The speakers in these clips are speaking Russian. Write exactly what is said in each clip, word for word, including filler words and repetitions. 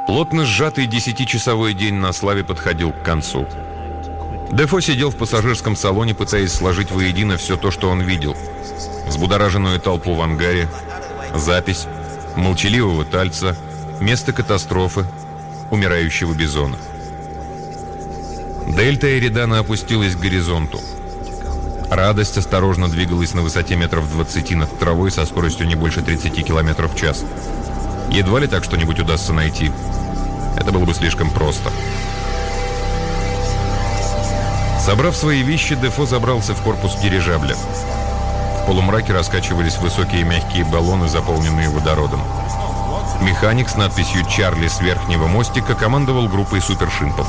Плотно сжатый десятичасовой день на славе подходил к концу. Дефо сидел в пассажирском салоне, пытаясь сложить воедино все то, что он видел. Взбудораженную толпу в ангаре, запись, молчаливого тальца, место катастрофы, умирающего бизона. Дельта Эридана опустилась к горизонту. Радость осторожно двигалась на высоте метров двадцати над травой со скоростью не больше тридцати километров в час. Едва ли так что-нибудь удастся найти. Это было бы слишком просто. Собрав свои вещи, Дефо забрался в корпус дирижабля. В полумраке раскачивались высокие мягкие баллоны, заполненные водородом. Механик с надписью «Чарли» с верхнего мостика командовал группой супершимпов.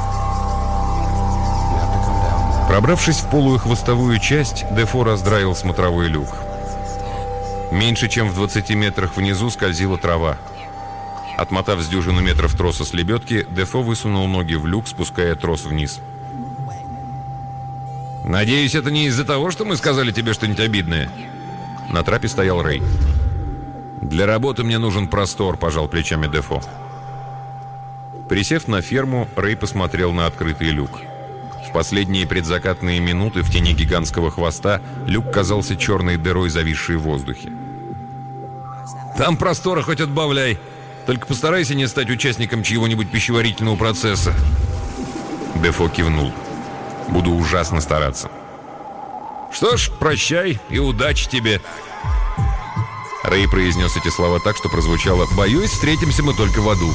Пробравшись в полую хвостовую часть, Дефо раздраил смотровой люк. Меньше чем в двадцати метрах внизу скользила трава. Отмотав с дюжину метров троса с лебедки, Дефо высунул ноги в люк, спуская трос вниз. «Надеюсь, это не из-за того, что мы сказали тебе что-нибудь обидное?» На трапе стоял Рэй. «Для работы мне нужен простор», — пожал плечами Дефо. Присев на ферму, Рэй посмотрел на открытый люк. В последние предзакатные минуты в тени гигантского хвоста люк казался черной дырой, зависшей в воздухе. «Там простора хоть отбавляй. Только постарайся не стать участником чьего-нибудь пищеварительного процесса». Дефо кивнул. «Буду ужасно стараться». «Что ж, прощай и удачи тебе». Рэй произнес эти слова так, что прозвучало: «Боюсь, встретимся мы только в аду».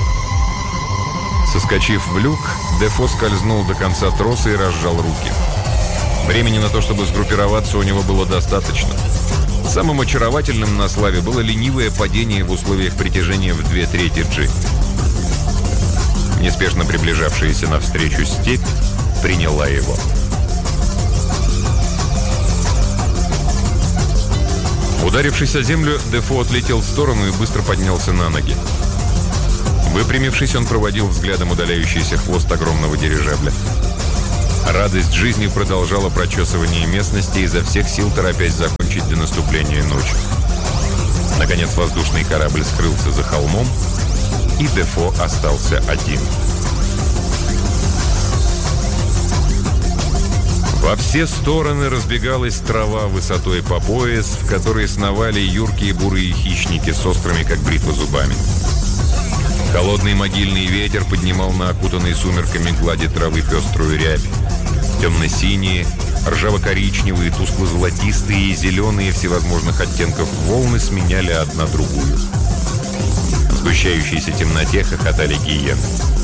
Соскочив в люк, Дефо скользнул до конца троса и разжал руки. Времени на то, чтобы сгруппироваться, у него было достаточно. Самым очаровательным на славе было ленивое падение в условиях притяжения в две трети джи. Неспешно приближавшаяся навстречу степь приняла его. Ударившись о землю, Дефо отлетел в сторону и быстро поднялся на ноги. Выпрямившись, он проводил взглядом удаляющийся хвост огромного дирижабля. Радость жизни продолжала прочесывание местности, изо всех сил торопясь закончить до наступления ночи. Наконец воздушный корабль скрылся за холмом, и Дефо остался один. Во все стороны разбегалась трава высотой по пояс, в которой сновали юркие бурые хищники с острыми, как бритва, зубами. Холодный могильный ветер поднимал на окутанной сумерками глади травы пеструю рябь. Темно-синие, ржаво-коричневые, тускло-золотистые и зеленые всевозможных оттенков волны сменяли одна другую. В сгущающейся темноте хохотали гиены.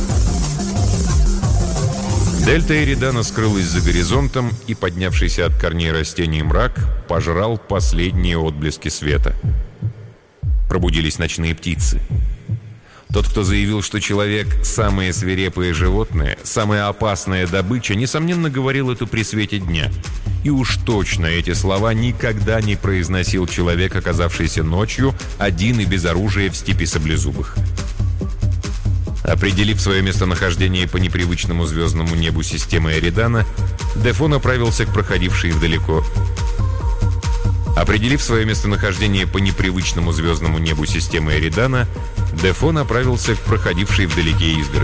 Дельта Эридана скрылась за горизонтом, и поднявшийся от корней растений мрак пожрал последние отблески света. Пробудились ночные птицы. Тот, кто заявил, что человек – самое свирепое животное, самая опасная добыча, несомненно, говорил это при свете дня. И уж точно эти слова никогда не произносил человек, оказавшийся ночью один и без оружия в степи саблезубых. Определив свое местонахождение по непривычному звездному небу системы Эридана, Дефо направился к проходившей вдалеко. Определив свое местонахождение по непривычному звездному небу системы Эридана, Дефо направился к проходившей вдалеке изгороди.